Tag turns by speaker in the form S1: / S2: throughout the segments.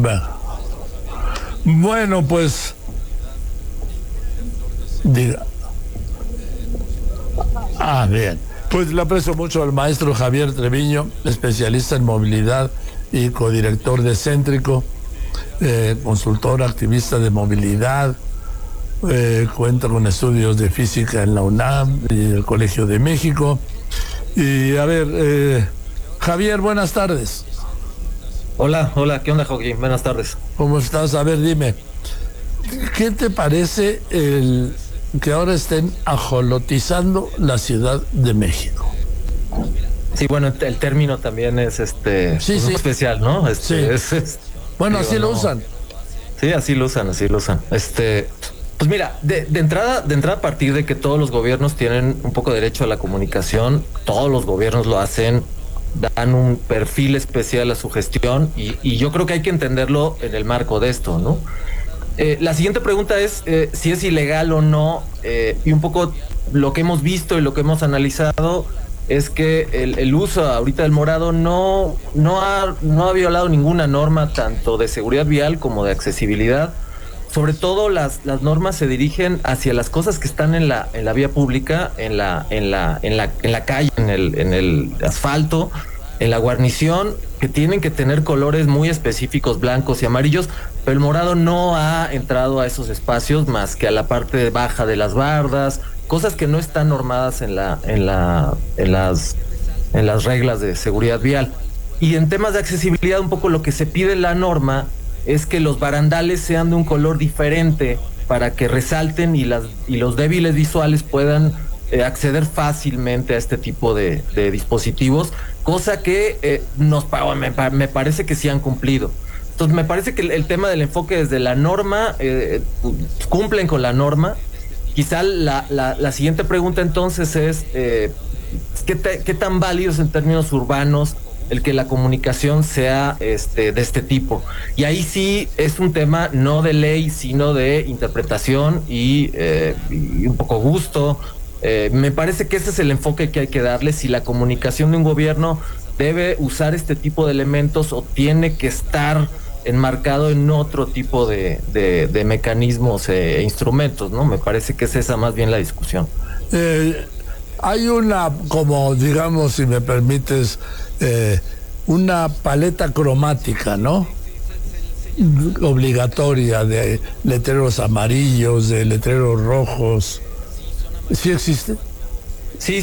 S1: Bueno, pues diga. Bien. Pues le aprecio mucho al maestro Javier Treviño, especialista en movilidad y codirector de Céntrico, consultor, activista de movilidad, cuenta con estudios de física en la UNAM y el Colegio de México. Y a ver, Javier, buenas tardes.
S2: Hola, ¿qué onda, Joaquín? Buenas tardes.
S1: ¿Cómo estás? A ver, dime, ¿qué te parece que ahora estén ajolotizando la Ciudad de México?
S2: Sí, bueno, el término también es
S1: sí.
S2: especial, ¿no?
S1: Sí. Bueno, digo, así lo usan.
S2: Sí, así lo usan. Pues mira, de entrada, a partir de que todos los gobiernos tienen un poco de derecho a la comunicación, todos los gobiernos lo hacen, dan un perfil especial a su gestión y yo creo que hay que entenderlo en el marco de esto, ¿no? La siguiente pregunta es si es ilegal o no, y un poco lo que hemos visto y lo que hemos analizado es que el uso ahorita del morado no ha violado ninguna norma, tanto de seguridad vial como de accesibilidad. Sobre todo las normas se dirigen hacia las cosas que están en la vía pública, en la calle, en el asfalto, en la guarnición, que tienen que tener colores muy específicos, blancos y amarillos, pero el morado no ha entrado a esos espacios más que a la parte baja de las bardas, cosas que no están normadas en las reglas de seguridad vial. Y en temas de accesibilidad, un poco lo que se pide en la norma es que los barandales sean de un color diferente para que resalten y los débiles visuales puedan acceder fácilmente a este tipo de dispositivos, cosa que me parece que sí han cumplido. Entonces me parece que el tema del enfoque desde la norma, cumplen con la norma. Quizá la siguiente pregunta entonces es ¿qué tan válido es en términos urbanos el que la comunicación sea de este tipo? Y ahí sí es un tema no de ley, sino de interpretación y un poco gusto. Me parece que ese es el enfoque que hay que darle. Si la comunicación de un gobierno debe usar este tipo de elementos o tiene que estar enmarcado en otro tipo de mecanismos e instrumentos, ¿no? Me parece que es esa más bien la discusión.
S1: Hay una, como digamos, si me permites, una paleta cromática, ¿no? Obligatoria, de letreros amarillos, de letreros rojos. ¿Sí existe?
S2: Sí.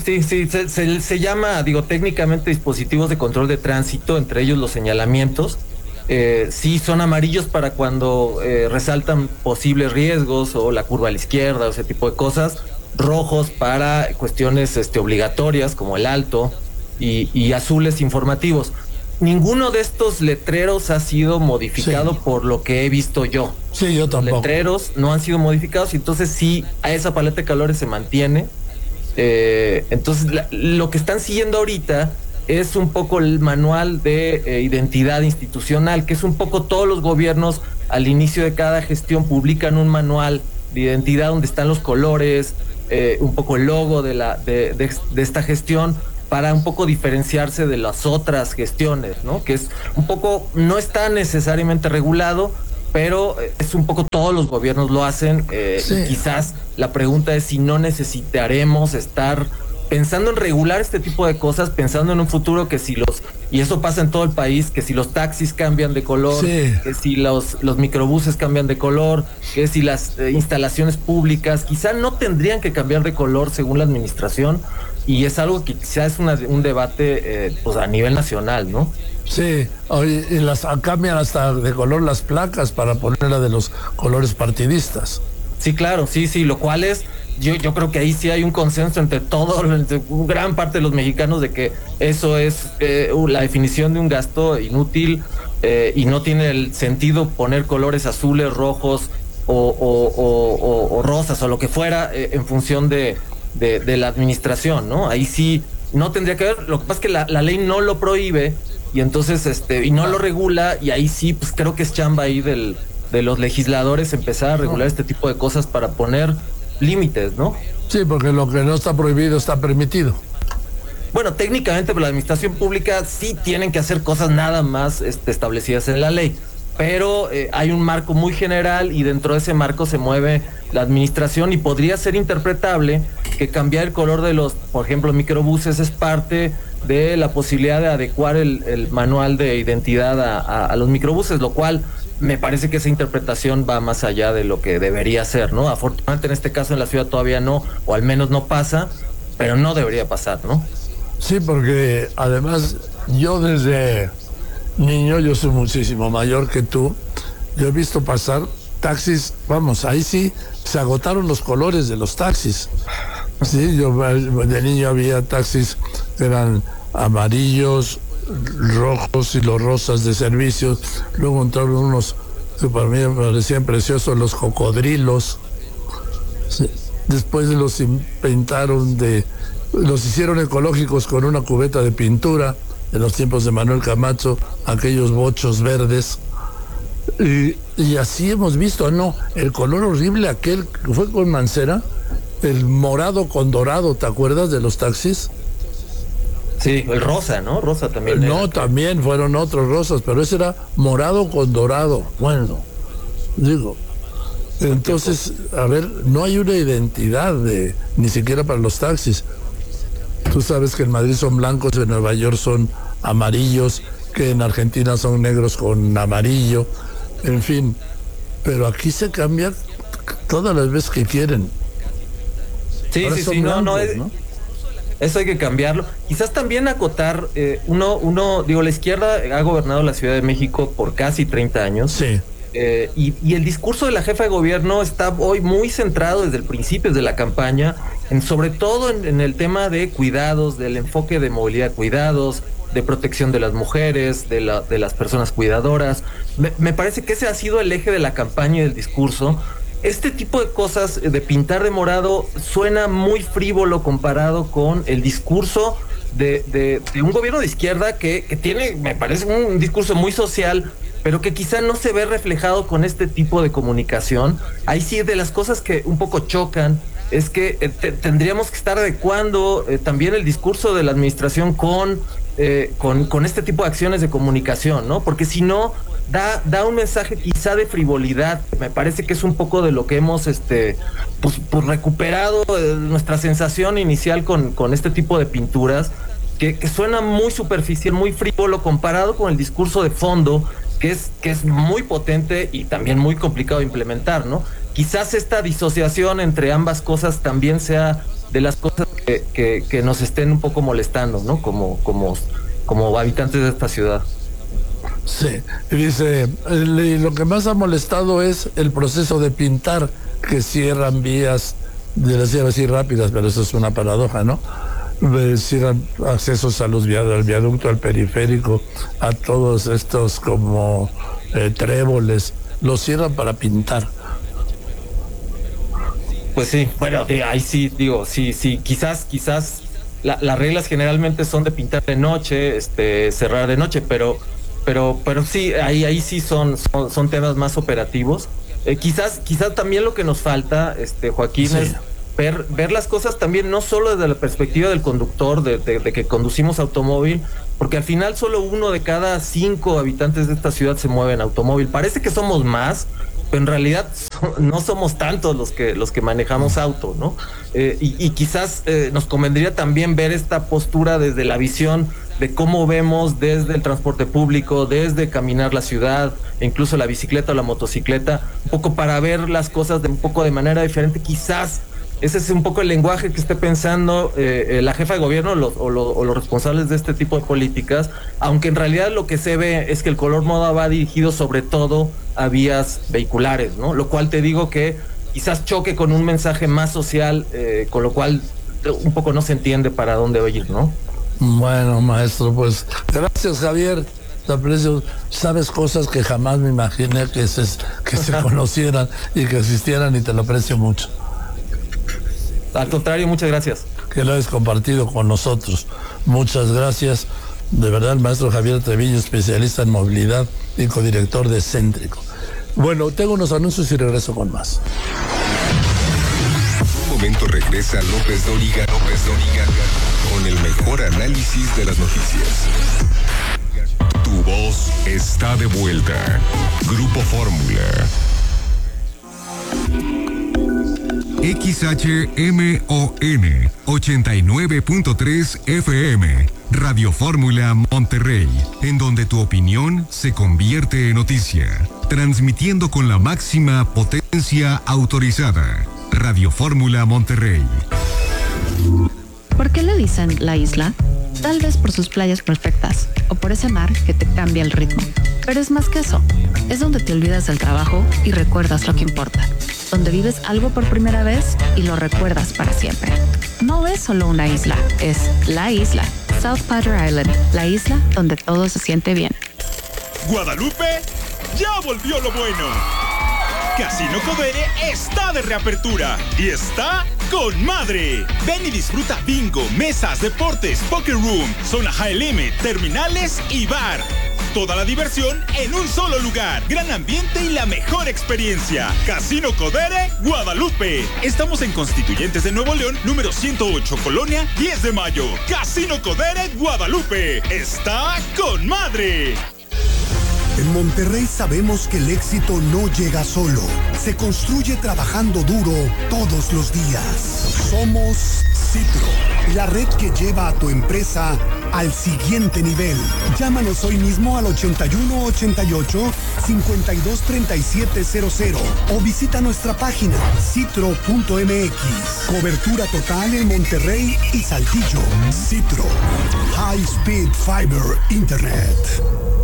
S2: Se llama, técnicamente dispositivos de control de tránsito, entre ellos los señalamientos. Sí, son amarillos para cuando resaltan posibles riesgos o la curva a la izquierda o ese tipo de cosas. Rojos para cuestiones obligatorias como el alto y azules informativos. Ninguno de estos letreros ha sido modificado por lo que he visto yo.
S1: Sí, yo tampoco.
S2: Los letreros no han sido modificados y entonces sí, a esa paleta de colores se mantiene. Entonces lo que están siguiendo ahorita es un poco el manual de identidad institucional, que es un poco todos los gobiernos al inicio de cada gestión publican un manual de identidad donde están los colores, un poco el logo de esta gestión, para un poco diferenciarse de las otras gestiones, ¿no? Que es un poco, no está necesariamente regulado, pero es un poco todos los gobiernos lo hacen.
S1: Sí.
S2: Y quizás la pregunta es si no necesitaremos estar pensando en regular este tipo de cosas, pensando en un futuro y eso pasa en todo el país, que si los taxis cambian de color,
S1: sí,
S2: que si los microbuses cambian de color, que si las instalaciones públicas quizá no tendrían que cambiar de color según la administración, y es algo que quizá es un debate pues a nivel nacional, ¿no?
S1: Sí, y cambian hasta de color las placas para ponerla de los colores partidistas.
S2: Sí, claro, sí, lo cual es, yo creo que ahí sí hay un consenso entre gran parte de los mexicanos de que eso es la definición de un gasto inútil, y no tiene el sentido poner colores azules, rojos o rosas o lo que fuera en función de la administración, ¿no? Ahí sí no tendría que ver. Lo que pasa es que la ley no lo prohíbe y entonces y no lo regula, y ahí sí pues creo que es chamba ahí de los legisladores empezar a regular este tipo de cosas para poner límites, ¿no?
S1: Sí, porque lo que no está prohibido está permitido.
S2: Bueno, técnicamente, pero la administración pública sí tienen que hacer cosas nada más establecidas en la ley. pero hay un marco muy general y dentro de ese marco se mueve la administración y podría ser interpretable que cambiar el color de los, por ejemplo, microbuses es parte de la posibilidad de adecuar el manual de identidad a los microbuses, lo cual me parece que esa interpretación va más allá de lo que debería ser, ¿no? Afortunadamente en este caso en la ciudad todavía no, o al menos no pasa, pero no debería pasar, ¿no?
S1: Sí, porque además yo desde niño, yo soy muchísimo mayor que tú, yo he visto pasar taxis, vamos, ahí sí se agotaron los colores de los taxis. Sí, yo de niño había taxis que eran amarillos, rojos y los rosas de servicios. Luego entraron unos que para mí me parecían preciosos, los cocodrilos. Sí. Después los pintaron los hicieron ecológicos con una cubeta de pintura en los tiempos de Manuel Camacho, aquellos bochos verdes. Y así hemos visto, el color horrible aquel que fue con Mancera, el morado con dorado, ¿te acuerdas de los taxis?
S2: Sí, el rosa, ¿no? Rosa también.
S1: No, también fueron otros rosas, pero ese era morado con dorado. Bueno, digo, entonces, a ver, no hay una identidad ni siquiera para los taxis. Tú sabes que en Madrid son blancos, en Nueva York son amarillos, que en Argentina son negros con amarillo, en fin. Pero aquí se cambia todas las veces que quieren.
S2: Sí, ahora sí, blancos, ¿no? Eso hay que cambiarlo. Quizás también acotar, la izquierda ha gobernado la Ciudad de México por casi 30 años.
S1: Sí.
S2: Y el discurso de la jefa de gobierno está hoy muy centrado desde el principio de la campaña, sobre todo en el tema de cuidados, del enfoque de movilidad, cuidados, de protección de las mujeres, de las personas cuidadoras. Me parece que ese ha sido el eje de la campaña y del discurso. Este tipo de cosas, de pintar de morado, suena muy frívolo comparado con el discurso de un gobierno de izquierda que tiene, me parece, un discurso muy social, pero que quizá no se ve reflejado con este tipo de comunicación. Ahí sí, de las cosas que un poco chocan es que tendríamos que estar adecuando también el discurso de la administración con este tipo de acciones de comunicación, ¿no? Porque si no, da un mensaje quizá de frivolidad. Me parece que es un poco de lo que hemos pues recuperado nuestra sensación inicial con este tipo de pinturas, que suena muy superficial, muy frívolo comparado con el discurso de fondo, que es muy potente y también muy complicado de implementar, ¿no? Quizás esta disociación entre ambas cosas también sea de las cosas que nos estén un poco molestando, ¿no? Como habitantes de esta ciudad.
S1: Sí, dice, lo que más ha molestado es el proceso de pintar, que cierran vías, les iba a decir rápidas, pero eso es una paradoja, ¿no? Cierran accesos a al viaducto, al periférico, a todos estos como tréboles, los cierran para pintar.
S2: Pues sí, bueno, ahí sí, digo, sí, quizás las reglas generalmente son de pintar de noche, cerrar de noche, pero sí, ahí sí son temas más operativos. Quizás también lo que nos falta, Joaquín, sí, es ver las cosas también no solo desde la perspectiva del conductor, de que conducimos automóvil, porque al final solo 1 de cada 5 habitantes de esta ciudad se mueve en automóvil. Parece que somos más, pero en realidad no somos tantos los que manejamos auto, ¿no? Y quizás nos convendría también ver esta postura desde la visión de cómo vemos desde el transporte público, desde caminar la ciudad, e incluso la bicicleta o la motocicleta, un poco para ver las cosas un poco de manera diferente. Quizás ese es un poco el lenguaje que esté pensando la jefa de gobierno o los responsables de este tipo de políticas, aunque en realidad lo que se ve es que el color moda va dirigido sobre todo a vías vehiculares, ¿no? Lo cual te digo que quizás choque con un mensaje más social, con lo cual un poco no se entiende para dónde va a ir, ¿no?
S1: Bueno, maestro, pues gracias, Javier. Te aprecio. Sabes cosas que jamás me imaginé que se conocieran y que existieran, y te lo aprecio mucho.
S2: Al contrario, muchas gracias.
S1: Que lo hayas compartido con nosotros. Muchas gracias. De verdad, el maestro Javier Treviño, especialista en movilidad y codirector de Céntrico. Bueno, tengo unos anuncios y regreso con más.
S3: En un momento regresa López Dóriga con el mejor análisis de las noticias. Tu voz es está de vuelta. Grupo Fórmula. XHMON 89.3 FM, Radio Fórmula Monterrey, en donde tu opinión se convierte en noticia, transmitiendo con la máxima potencia autorizada. Radio Fórmula Monterrey.
S4: ¿Por qué le dicen la isla? Tal vez por sus playas perfectas o por ese mar que te cambia el ritmo. Pero es más que eso. Es donde te olvidas del trabajo y recuerdas lo que importa. Donde vives algo por primera vez y lo recuerdas para siempre. No es solo una isla, es la isla. South Padre Island, la isla donde todo se siente bien.
S5: Guadalupe, ya volvió lo bueno. Casino Codere está de reapertura y está con madre. Ven y disfruta bingo, mesas, deportes, poker room, zona high limit, terminales y bar. Toda la diversión en un solo lugar. Gran ambiente y la mejor experiencia. Casino Codere, Guadalupe. Estamos en Constituyentes de Nuevo León, número 108, Colonia 10 de Mayo. Casino Codere, Guadalupe. Está con madre.
S6: En Monterrey sabemos que el éxito no llega solo. Se construye trabajando duro todos los días. Somos Citro, la red que lleva a tu empresa al siguiente nivel. Llámanos hoy mismo al 8188-523700 o visita nuestra página citro.mx. Cobertura total en Monterrey y Saltillo. Citro, High Speed Fiber Internet.